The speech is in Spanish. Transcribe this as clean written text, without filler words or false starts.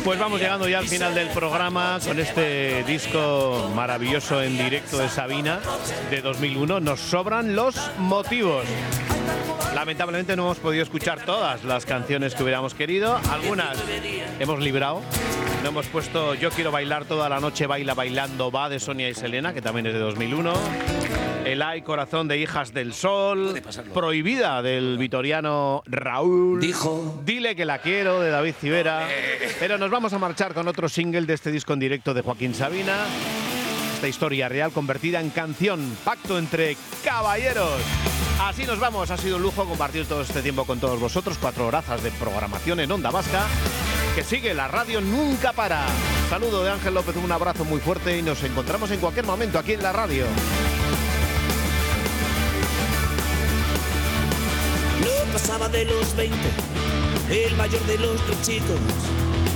Pues vamos llegando ya al final del programa con este disco maravilloso en directo de Sabina de 2001. Nos sobran los motivos. Lamentablemente no hemos podido escuchar todas las canciones que hubiéramos querido. Algunas hemos librado. No hemos puesto Yo quiero bailar toda la noche, baila bailando va de Sonia y Selena, que también es de 2001. El Ay corazón de Hijas del Sol. Prohibida del vitoriano Raúl. Dijo. Dile que la quiero de David Civera. Pero nos vamos a marchar con otro single de este disco en directo de Joaquín Sabina. Esta historia real convertida en canción. Pacto entre caballeros. Así nos vamos. Ha sido un lujo compartir todo este tiempo con todos vosotros. 4 horazas de programación en Onda Vasca. Que sigue, la radio nunca para. Saludo de Ángel López, un abrazo muy fuerte y nos encontramos en cualquier momento aquí en la radio. No pasaba de los 20, el mayor de los 3 chicos.